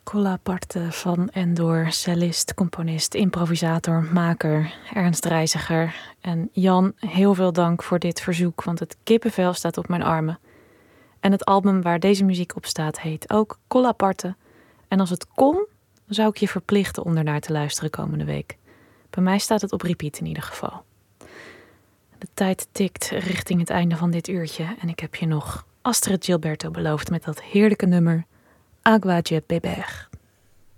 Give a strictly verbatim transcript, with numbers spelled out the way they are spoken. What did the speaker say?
Colla Parte van en door cellist, componist, improvisator, maker, Ernst Reiziger. En Jan, heel veel dank voor dit verzoek, want het kippenvel staat op mijn armen. En het album waar deze muziek op staat heet ook Colla Parte. En als het kon, dan zou ik je verplichten om ernaar te luisteren komende week. Bij mij staat het op repeat in ieder geval. De tijd tikt richting het einde van dit uurtje en ik heb je nog Astrid Gilberto beloofd met dat heerlijke nummer Agua de Beber.